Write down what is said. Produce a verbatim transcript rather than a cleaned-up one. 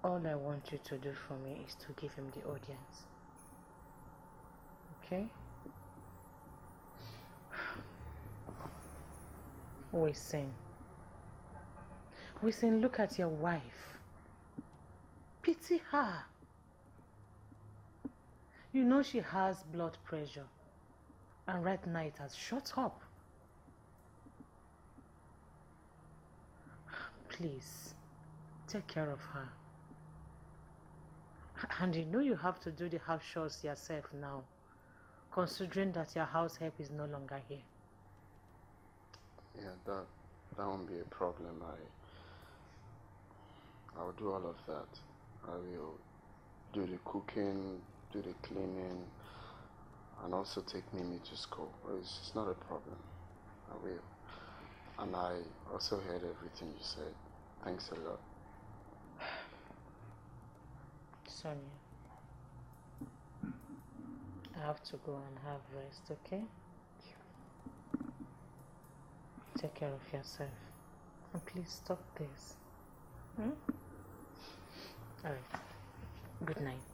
All I want you to do for me is to give him the audience. Okay? Wisin. Wisin, look at your wife. Pity her. You know she has blood pressure. And right now it has shot up. Please, take care of her. And you know you have to do the house chores yourself now, considering that your house help is no longer here. Yeah, that that won't be a problem. I I'll do all of that. I will do the cooking, do the cleaning, and also take Mimi to school. It's, it's not a problem. I will. And I also heard everything you said. Thanks a lot. Sonia, I have to go and have rest, okay? Take care of yourself. And please stop this. Hmm? Alright. Good night.